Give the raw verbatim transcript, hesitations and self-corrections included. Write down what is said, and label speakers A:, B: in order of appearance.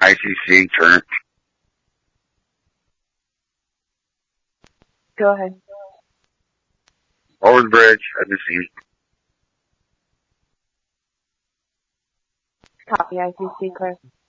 A: I C C, turn.
B: Go ahead.
A: Over the bridge, I just see.
B: Copy I C C, Chris.